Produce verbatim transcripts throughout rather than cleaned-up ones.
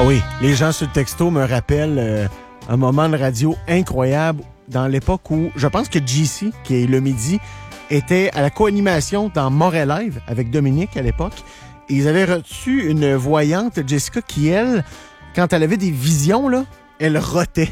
oui, les gens sur le texto me rappellent euh, un moment de radio incroyable dans l'époque où je pense que J C, qui est le midi, était à la co-animation dans Montréal Live avec Dominique à l'époque. Et ils avaient reçu une voyante, Jessica, qui, elle, quand elle avait des visions, là, elle rotait.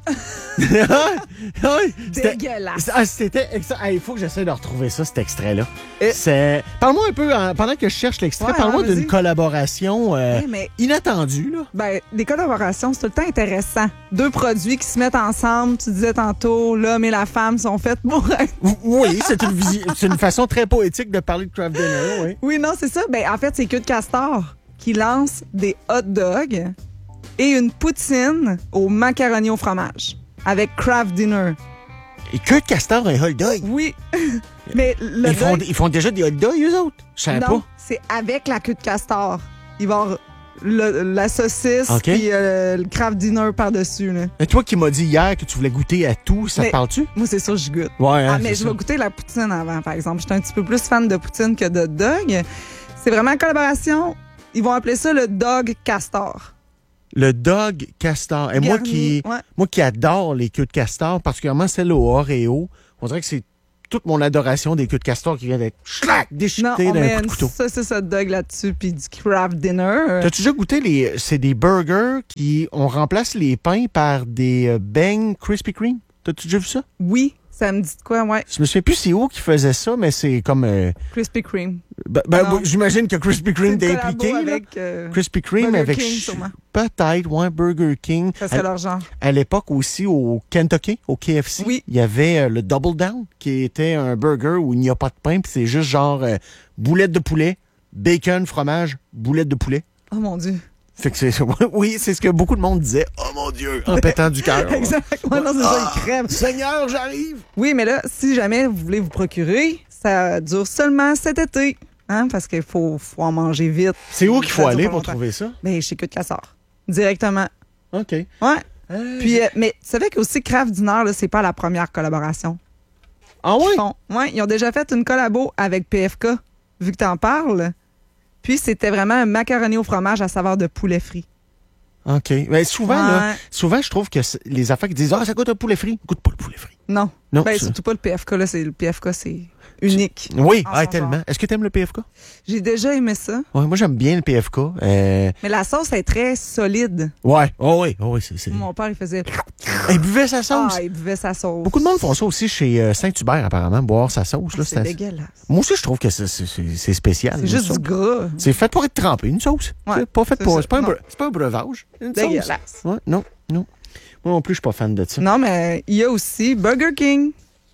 Dégueulasse. Ah, c'était il hey, faut que j'essaie de retrouver ça, cet extrait-là. Et... C'est... Parle-moi un peu, hein, pendant que je cherche l'extrait, ouais, parle-moi hein, d'une collaboration euh, ouais, mais... inattendue. Là. Ben, des collaborations, c'est tout le temps intéressant. Deux produits qui se mettent ensemble, tu disais tantôt, l'homme et la femme sont faits pour être... Oui, c'est une, visi... c'est une façon très poétique de parler de Kraft Dinner. Oui, oui non, c'est ça. Ben, en fait, c'est Queue de Castor qui lance des hot dogs et une poutine au macaroni au fromage avec Kraft Dinner. Et Queue de Castor, un hot dog? Oui. Mais le ils, font, dog... ils font déjà des hot dogs, eux autres? Je savais pas. Non, c'est avec la Queue de Castor. Il va y avoir le, la saucisse okay. et euh, le Kraft Dinner par-dessus. Là. Et toi qui m'as dit hier que tu voulais goûter à tout, ça mais, te parle-tu? Moi, c'est sûr, je goûte. Ouais, hein, ah, mais je ça. vais goûter la poutine avant, par exemple. Je suis un petit peu plus fan de poutine que de dog. C'est vraiment une collaboration. Ils vont appeler ça le Dog Castor. Le Dog Castor. Et Garni, moi qui ouais. moi qui adore les queues de castor, particulièrement celle au Oreo, on dirait que c'est toute mon adoration des queues de castor qui vient d'être schlac, déchiquetée d'un coup de couteau. Ça, c'est ça, dog là-dessus, puis du Kraft Dinner. T'as-tu déjà goûté les... C'est des burgers qui... On remplace les pains par des euh, beignes Krispy Kreme. T'as-tu déjà vu ça? Oui, ça me dit de quoi, ouais. Je me souviens plus c'est où qui faisait ça, mais c'est comme... Euh... Krispy Kreme. Ben, ben j'imagine que Krispy Kreme est impliqué. Avec, euh, Krispy Kreme Burger avec... King, sûrement. Peut-être, ouais, Burger King. Ça serait leur genre. À l'époque aussi, au Kentucky, au K F C, oui. il y avait euh, le Double Down, qui était un burger où il n'y a pas de pain, puis c'est juste genre euh, boulette de poulet, bacon, fromage, boulette de poulet. Oh mon Dieu. Fait que c'est oui, c'est ce que beaucoup de monde disait. Oh mon Dieu, en pétant du cœur. Exactement. Non, c'est ça, ah, il crève. Seigneur, j'arrive. Oui, mais là, si jamais vous voulez vous procurer, ça dure seulement cet été. Hein, parce qu'il faut, faut en manger vite. C'est où qu'il faut aller pour trouver ça? Mais chez Queue de Castor. Directement. OK. Ouais. Euh, Puis, euh, mais tu savais qu'aussi Kraft Dinner, là, c'est pas la première collaboration. Ah oui? Ils font, ouais, ils ont déjà fait une collabo avec P F K, vu que t'en parles. Puis, c'était vraiment un macaroni au fromage à saveur de poulet frit. OK. Mais souvent, ouais. là, souvent, je trouve que les affaires qui disent « Ah, ça goûte un poulet frit », goûte pas le poulet frit. Non. Non ben, ça... surtout pas le P F K. Là, c'est, le P F K, c'est unique. Oui, ah, tellement. Genre. Est-ce que tu aimes le P F K? J'ai déjà aimé ça. Ouais, moi, j'aime bien le P F K. Euh... Mais la sauce est très solide. Ouais, oh oui, oh oui. C'est, c'est... Mon père, il faisait... Il buvait sa sauce. Ah, il buvait sa sauce. Beaucoup de monde font ça aussi chez euh, Saint-Hubert, apparemment, boire sa sauce. Ah, là, c'est, c'est dégueulasse. Moi aussi, je trouve que c'est, c'est, c'est, c'est spécial. C'est juste sauce. du gras. C'est fait pour être trempé, une sauce. Ouais, c'est pas fait c'est pour... Ça. C'est pas, un non. bre... c'est pas un breuvage. Une dégueulasse. Sauce. Ouais, non, non. Moi non plus, je suis pas fan de ça. Non, mais il y a aussi Burger King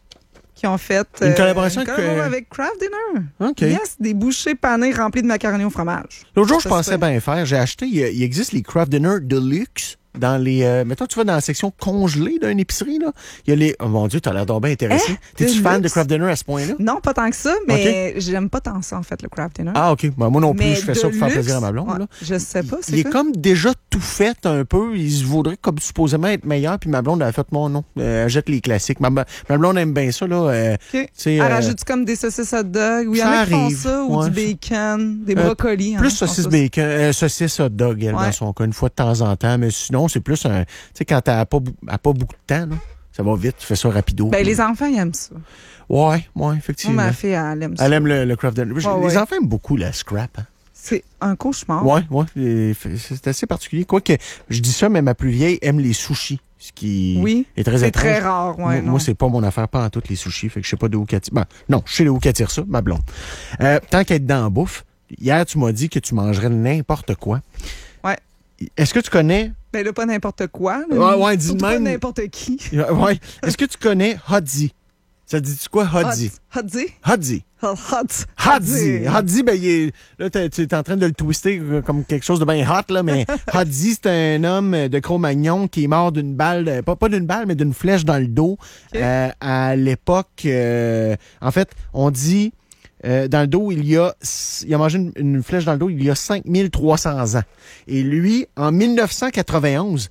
qui ont fait une euh, collaboration une avec, euh... avec Kraft Dinner. OK. Yes, des bouchées panées remplies de macaroni au fromage. L'autre jour, je pensais bien faire. J'ai acheté, il, il existe les Kraft Dinner Deluxe dans les... Euh, mettons, tu vas dans la section congelée d'une épicerie, là. Il y a les... Oh mon Dieu, t'as l'air donc bien intéressé. Hein? T'es-tu fan de Kraft Dinner à ce point-là? Non, pas tant que ça, mais okay. j'aime pas tant ça, en fait, le Kraft Dinner. Ah, OK. Ben, moi non plus, mais je fais ça pour faire luxe, plaisir à ma blonde. Ouais, là. Je sais pas, c'est Il quoi? est comme déjà tout fait un peu. Il se vaudrait comme supposément être meilleur, puis ma blonde a fait mon nom. Euh, elle jette les classiques. Ma, ma blonde aime bien ça, là. Euh, OK. Elle euh, rajoute comme des saucisses hot dog, ou il y en a qui font ça, ou ouais, du bacon, des brocolis. Euh, plus hein, saucisse bacon, euh, saucisse hot dog, elle, ouais. dans son cas, une fois de temps en temps. Mais sinon, c'est plus un... Tu sais, quand t'as pas, pas beaucoup de temps, là, ça va vite, tu fais ça rapido. Ben, puis... les enfants, ils aiment ça. Ouais, ouais, effectivement. Moi, ma fille, elle aime ça. Elle aime le, le Kraft Dinner. Ouais, les ouais. enfants aiment beaucoup la scrap. Hein. C'est un cauchemar. Ouais, ouais. C'est assez particulier. Quoique, je dis ça, mais ma plus vieille aime les sushis. Ce qui oui, est très c'est étrange. très rare, ouais. Moi, moi, c'est pas mon affaire, pas en toutes les sushis. Fait que je sais pas d'où qu'elle tire. Ben, non, je sais d'où qu'elle tire ça, ma blonde. Euh, tant qu'elle est dans la bouffe, hier, tu m'as dit que tu mangerais n'importe quoi. Ouais. Est-ce que tu connais... Ben là, pas n'importe quoi. Là, ouais, ouais, dis même... pas n'importe qui. Ouais. Est-ce que tu connais Hodzi? Ça te dit-tu quoi, Hodzi? Hodzi? Hodzi. Hodzi. Hodzi. Hodzi, ben, il est, là, tu es en train de le twister comme quelque chose de bien hot, là, mais Hodzi, c'est un homme de Cro-Magnon qui est mort d'une balle, pas, pas d'une balle, mais d'une flèche dans le dos. Okay. Euh, à l'époque, euh, en fait, on dit, euh, dans le dos, il y a, il a mangé une, une flèche dans le dos il y a cinq mille trois cents ans. Et lui, en dix-neuf cent quatre-vingt-onze,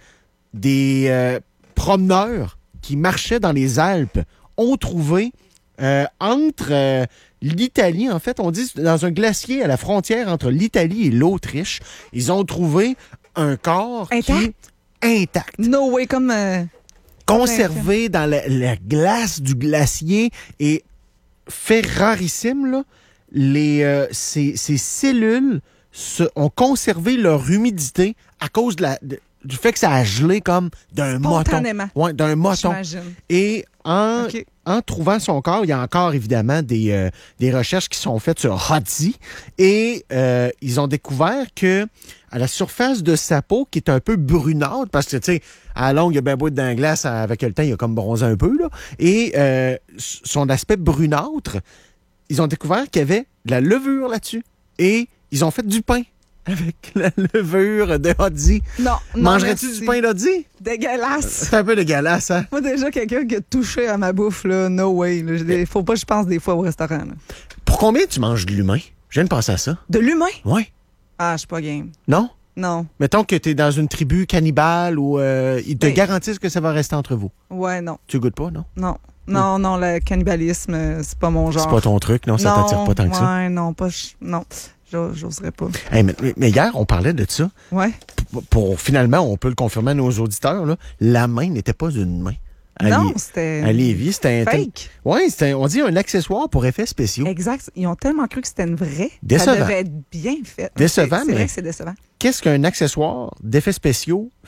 des euh, promeneurs qui marchaient dans les Alpes ont trouvé euh, entre euh, l'Italie, en fait, on dit dans un glacier à la frontière entre l'Italie et l'Autriche, ils ont trouvé un corps Intact? qui est intact. No way, comme... euh, Conservé dans la, la glace du glacier et fait rarissime, là, les, euh, ces, ces cellules se, ont conservé leur humidité à cause de la, de- du fait que ça a gelé comme d'un moton. Spontanément. Ouais, d'un moton. J'imagine. Et en, OK. en trouvant son corps, il y a encore évidemment des, euh, des recherches qui sont faites sur Hodzi et euh, ils ont découvert que à la surface de sa peau, qui est un peu brunâtre, parce que, tu sais, à la longue, il y a bien beau être dans la glace, avec le temps, il a comme bronzé un peu, là, et euh, son aspect brunâtre, ils ont découvert qu'il y avait de la levure là-dessus. Et ils ont fait du pain avec la levure de Hodzi. Non, non, Mangerais-tu merci. du pain d'Hodzi? Dégueulasse. C'est un peu dégueulasse, hein? Moi, déjà, quelqu'un qui a touché à ma bouffe, là, no way. Là. J'ai des- Faut pas que je pense des fois au restaurant. là. Pour combien tu manges de l'humain? Je viens de penser à ça. De l'humain? Ouais. Ah, je suis pas game. Non? Non. Mettons que tu es dans une tribu cannibale où euh, ils te Ben- garantissent que ça va rester entre vous. Ouais, non. Tu goûtes pas, non? Non. Non, non, le cannibalisme, euh, c'est pas mon genre. C'est pas ton truc, non? Ça non, t'attire pas tant que ça? Ouais, non, pas. ch- Non. J'o- J'oserais pas. Hey, mais, mais hier, on parlait de ça. Ouais. Pour, pour- finalement, on peut le confirmer à nos auditeurs, là, la main n'était pas une main. À non, Lé- c'était. à Lévis, c'était un. Fake. Oui, c'était, on dit un accessoire pour effets spéciaux. Exact. Ils ont tellement cru que c'était une vraie. Décevant. Ça devait être bien fait. Décevant, C'est mais- vrai que c'est décevant. Qu'est-ce qu'un accessoire d'effets spéciaux